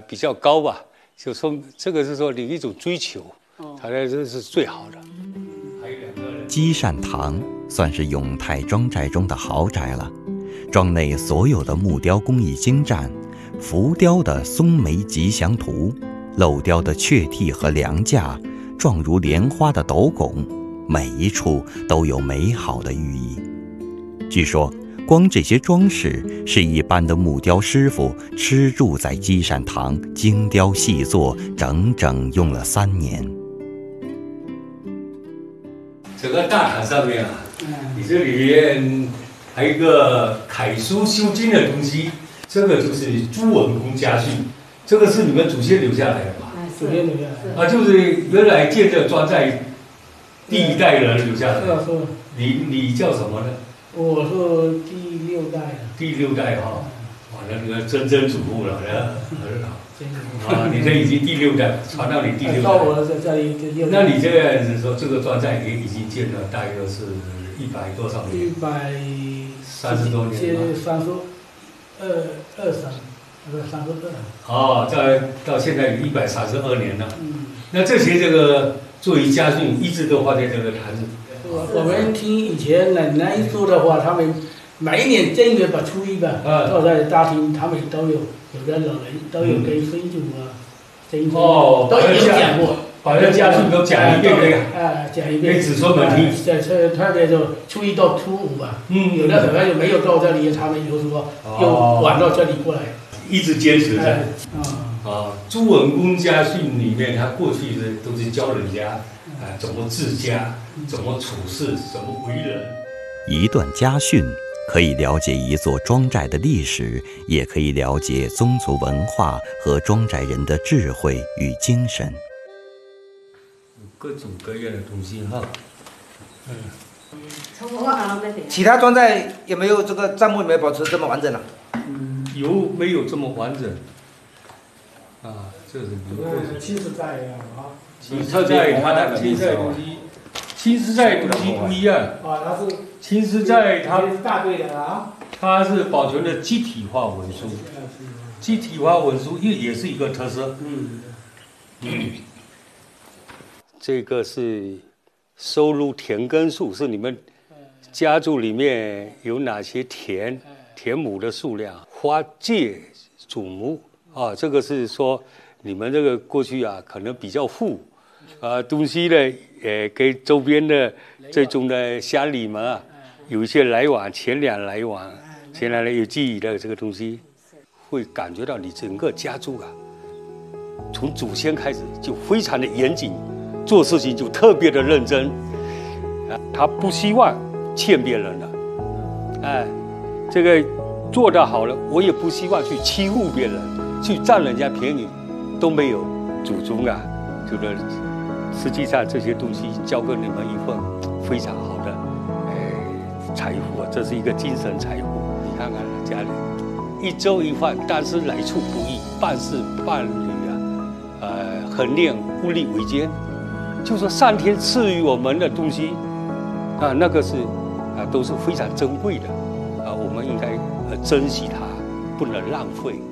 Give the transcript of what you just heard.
比较高吧，就说这个是说你一种追求，大概这是最好的。 积善堂算是永泰庄寨中的豪宅了，庄内所有的木雕工艺精湛，浮雕的松梅吉祥图，镂雕的雀替和梁架，状如莲花的斗拱，每一处都有美好的寓意。据说光这些装饰是一般的木雕师傅吃住在积善堂精雕细作，整整用了3年。 整个大堂上面啊，你这里面还有一个楷书修经的东西，这个就是朱文公家训，这个是你们祖先留下来的吧？ 祖先留下来的。 就是原来建这庄寨第1代人留下来的。 是。 你叫什么呢？ 我是第6代的。 第6代哈，哇，那个曾曾祖父了，很好。你这已经第6代，传到你第6代。 到我这里第6代。 那你这个样子说，这个庄寨也已经建了大约是100多少年？130多年了。32。到现在有132年了。那这些这个作为家训，一直都放在这个坛子。 我们听以前奶奶说的话，他们每一年正月把初一吧，都在大厅，他们都有的老人都有跟孙祖啊、曾祖都有讲过， 把这家训都讲一遍讲一遍， 给子孙们听。 特别就初一到初5吧，有的可能就没有到这里，他们就说又晚到这里过来， 一直坚持着。朱文公家训里面，他过去都是教人家怎么治家，怎么处事，怎么为人。 一段家训可以了解一座庄寨的历史，也可以了解宗族文化和庄寨人的智慧与精神。 各种各样的东西哈。 其他庄寨有没有这个账目有没有保持这么完整呢？ 有没有这么完整？这是青石寨啊， 青石寨它的青石寨东西，青石寨东西不一样。 它是青石寨它大队的啊， 它是保存的集体化文书，集体化文书也是一个特色。这个是收录田耕数，是你们家族里面有哪些田亩的数量，花界祖母这个是说你们这个过去可能比较富，东西呢跟周边的这种的乡里们有一些来往，钱粮来往，钱粮有记忆的这个东西，会感觉到你整个家族从祖先开始就非常的严谨，做事情就特别的认真，他不希望欠别人的，这个做得好了，我也不希望去欺负别人，去占人家便宜，都没有。祖宗觉得实际上这些东西交给你们一份非常好的财富，这是一个精神财富。你看看家里1粥1饭，但是来处不易，办事办理很练物力维艰，就说上天赐予我们的东西那个是都是非常珍贵的我们应该珍惜它，不能浪费。